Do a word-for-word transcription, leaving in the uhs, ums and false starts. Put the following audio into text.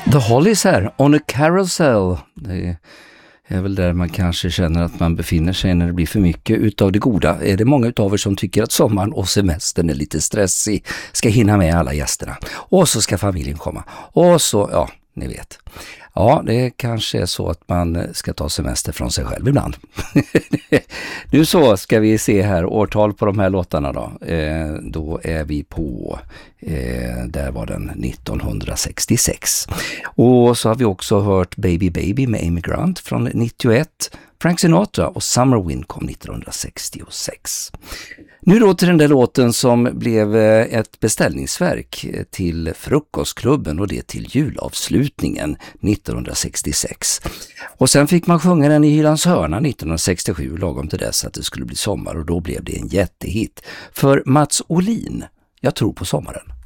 The Hollies här, On a Carousel. Det är väl där man kanske känner att man befinner sig när det blir för mycket utav det goda. Är det många utav er som tycker att sommaren och semestern är lite stressig? Ska hinna med alla gästerna. Och så ska familjen komma. Och så, ja, ni vet. Ja, det kanske är så att man ska ta semester från sig själv ibland. Nu så ska vi se här årtal på de här låtarna då. Eh, då är vi på, eh, där var den nittonhundrasextiosex. Och så har vi också hört Baby Baby med Amy Grant från nittioett. Frank Sinatra och Summer Wind kom nittonhundrasextiosex. Nu då till den där låten som blev ett beställningsverk till Frukostklubben och det till julavslutningen nittonhundrasextiosex. Och sen fick man sjunga den i Hylands hörna nittonhundrasextiosju lagom till dess att det skulle bli sommar och då blev det en jättehit. För Mats Olin, Jag tror på sommaren.